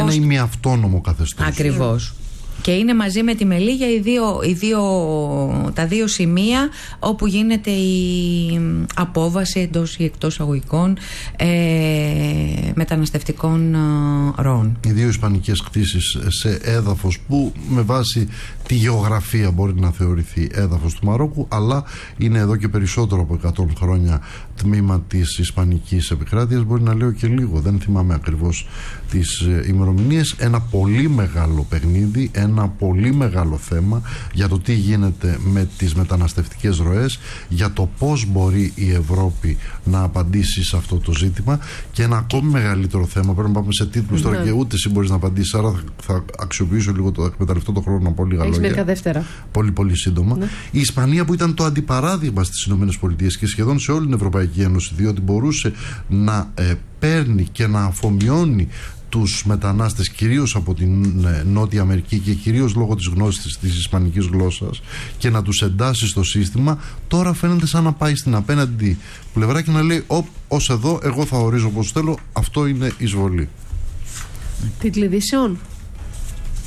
ένα ημιαυτόνομο καθεστώς. Ακριβώς. Και είναι μαζί με τη Μελίγια τα δύο σημεία όπου γίνεται η απόβαση εντός ή εκτός αγωγικών μεταναστευτικών ροών. Οι δύο ισπανικές κτήσεις σε έδαφος που με βάση τη γεωγραφία μπορεί να θεωρηθεί έδαφος του Μαρόκου, αλλά είναι εδώ και περισσότερο από 100 χρόνια τμήμα της ισπανικής επικράτειας. Μπορεί να λέω και λίγο, δεν θυμάμαι ακριβώς τις ημερομηνίες. Ένα πολύ μεγάλο παιχνίδι, ένα πολύ μεγάλο θέμα για το τι γίνεται με τις μεταναστευτικές ροές, για το πώς μπορεί η Ευρώπη να απαντήσει σε αυτό το ζήτημα, και ένα ακόμη μεγαλύτερο θέμα. Πρέπει να πάμε σε τίτλους τώρα και ούτε εσύ μπορείς να απαντήσεις, άρα θα αξιοποιήσω λίγο, εκμεταλλευτώ το χρόνο να πω λίγα λόγια. Μερικά δεύτερα. Πολύ πολύ σύντομα. Η Ισπανία, που ήταν το αντιπαράδειγμα στις ΗΠΑ και σχεδόν σε όλη την Ευρωπαϊκή Ένωση, διότι μπορούσε να παίρνει και να αφομοιώνει τους μετανάστες κυρίως από την Νότια Αμερική και κυρίως λόγω της γνώσης της ισπανικής γλώσσας και να τους εντάσει στο σύστημα, τώρα φαίνεται σαν να πάει στην απέναντι πλευρά και να λέει ως εδώ, εγώ θα ορίζω πως θέλω, αυτό είναι εισβολή. Τίτλοι ειδήσεων.